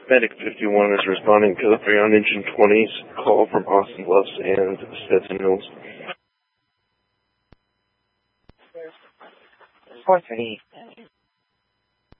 Medic 51 is responding to the Freon Engine 20's call from Austin Bluffs and Stetson Mills. 438.